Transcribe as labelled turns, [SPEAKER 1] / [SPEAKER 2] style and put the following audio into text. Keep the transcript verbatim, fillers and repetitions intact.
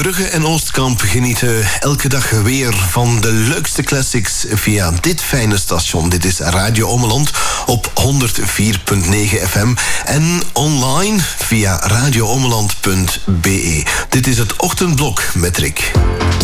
[SPEAKER 1] Brugge en Oostkamp genieten elke dag weer van de leukste classics via dit fijne station. Dit is Radio Ommeland op honderd vier komma negen F M en online via radio ommeland punt b e. Dit is het Ochtendblok met Rick.